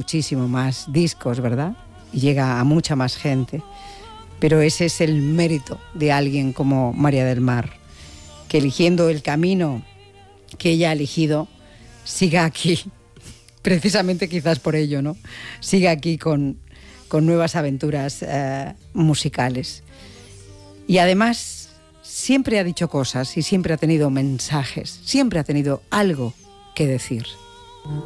muchísimo más discos, ¿verdad? Y llega a mucha más gente. Pero ese es el mérito de alguien como María del Mar, que eligiendo el camino que ella ha elegido, siga aquí, precisamente quizás por ello, ¿no? Siga aquí con nuevas aventuras musicales. Y además siempre ha dicho cosas y siempre ha tenido mensajes, siempre ha tenido algo que decir.